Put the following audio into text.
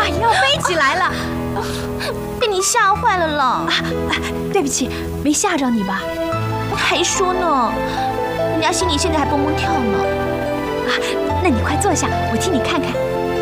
哇，你要飞起来了！ 被你吓坏了啦！ 对不起，没吓着你吧？ 还说呢，人家心里现在还蹦蹦跳呢。 那你快坐下，我替你看看。